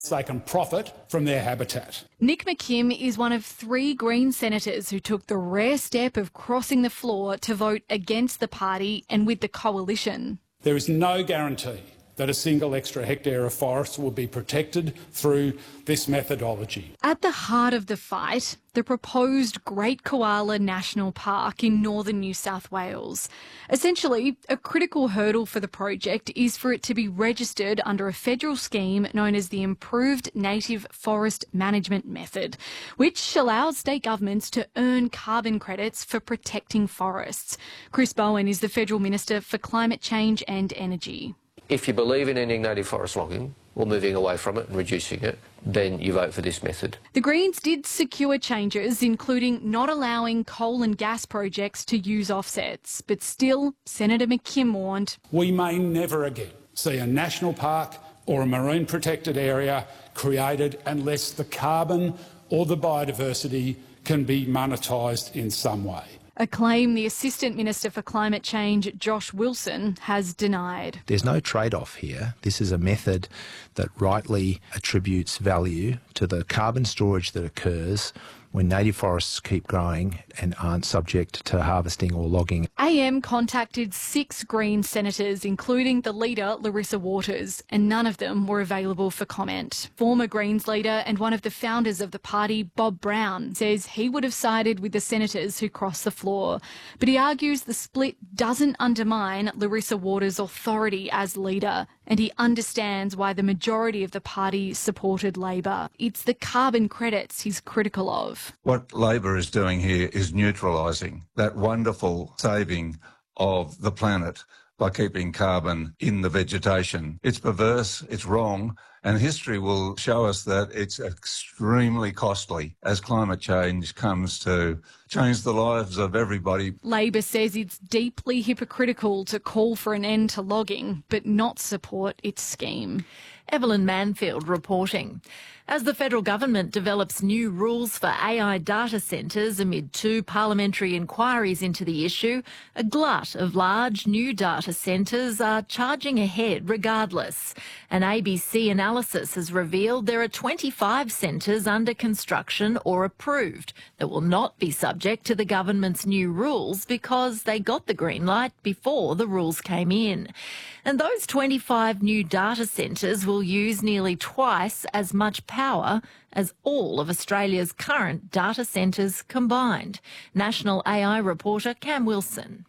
They can profit from their habitat. Nick McKim is one of 3 Green senators who took the rare step of crossing the floor to vote against the party and with the coalition. There is no guarantee that a single extra hectare of forest will be protected through this methodology. At the heart of the fight, the proposed Great Koala National Park in northern New South Wales. Essentially, a critical hurdle for the project is for it to be registered under a federal scheme known as the Improved Native Forest Management Method, which allows state governments to earn carbon credits for protecting forests. Chris Bowen is the Federal Minister for Climate Change and Energy. If you believe in ending native forest logging or moving away from it and reducing it, then you vote for this method. The Greens did secure changes, including not allowing coal and gas projects to use offsets. But still, Senator McKim warned, we may never again see a national park or a marine protected area created unless the carbon or the biodiversity can be monetised in some way. A claim the Assistant Minister for Climate Change, Josh Wilson, has denied. There's no trade-off here. This is a method that rightly attributes value to the carbon storage that occurs when native forests keep growing and aren't subject to harvesting or logging. AM contacted 6 Green senators, including the leader, Larissa Waters, and none of them were available for comment. Former Greens leader and one of the founders of the party, Bob Brown, says he would have sided with the senators who crossed the floor. But he argues the split doesn't undermine Larissa Waters' authority as leader, and he understands why the majority of the party supported Labor. It's the carbon credits he's critical of. What Labor is doing here is neutralising that wonderful saving of the planet by keeping carbon in the vegetation. It's perverse, it's wrong, and history will show us that it's extremely costly as climate change comes to change the lives of everybody. Labor says it's deeply hypocritical to call for an end to logging, but not support its scheme. Evelyn Manfield reporting. As the federal government develops new rules for AI data centres amid 2 parliamentary inquiries into the issue, a glut of large new data centres are charging ahead regardless. An ABC analysis has revealed there are 25 centres under construction or approved that will not be subject to the government's new rules because they got the green light before the rules came in. And those 25 new data centres will use nearly twice as much power as all of Australia's current data centres combined. National AI reporter Cam Wilson.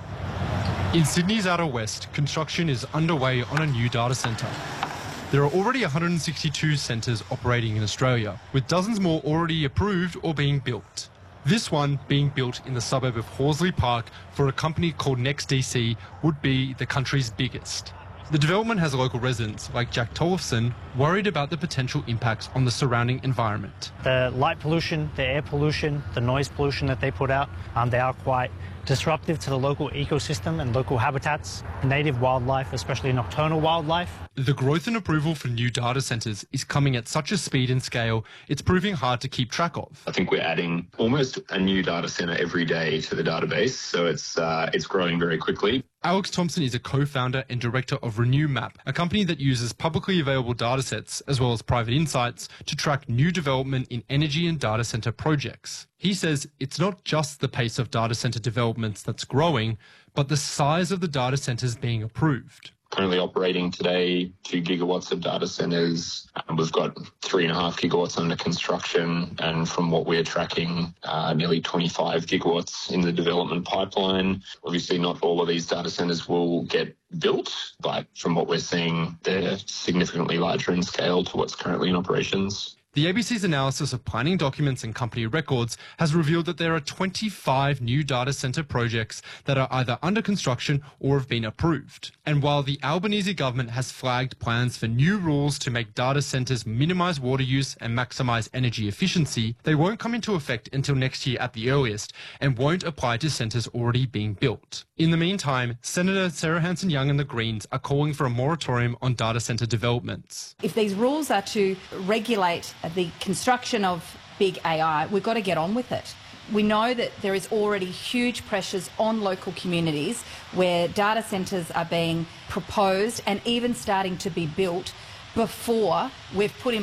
In Sydney's outer west, construction is underway on a new data centre. There are already 162 centres operating in Australia, with dozens more already approved or being built. This one, being built in the suburb of Horsley Park for a company called NextDC, would be the country's biggest. The development has local residents, like Jack Tollefson, worried about the potential impacts on the surrounding environment. The light pollution, the air pollution, the noise pollution that they put out, they are quite disruptive to the local ecosystem and local habitats, native wildlife, especially nocturnal wildlife. The growth and approval for new data centres is coming at such a speed and scale, it's proving hard to keep track of. I think we're adding almost a new data centre every day to the database, so it's growing very quickly. Alex Thompson is a co-founder and director of RenewMap, a company that uses publicly available datasets as well as private insights to track new development in energy and data centre projects. He says it's not just the pace of data centre developments that's growing, but the size of the data centres being approved. Currently operating today 2 gigawatts of data centres. We've got 3.5 gigawatts under construction, and from what we're tracking, nearly 25 gigawatts in the development pipeline. Obviously, not all of these data centres will get built, but from what we're seeing, they're significantly larger in scale to what's currently in operations. The ABC's analysis of planning documents and company records has revealed that there are 25 new data centre projects that are either under construction or have been approved. And while the Albanese government has flagged plans for new rules to make data centres minimise water use and maximise energy efficiency, they won't come into effect until next year at the earliest and won't apply to centres already being built. In the meantime, Senator Sarah Hanson-Young and the Greens are calling for a moratorium on data centre developments. If these rules are to regulate the construction of big AI, we've got to get on with it. We know that there is already huge pressures on local communities where data centres are being proposed and even starting to be built before we've put in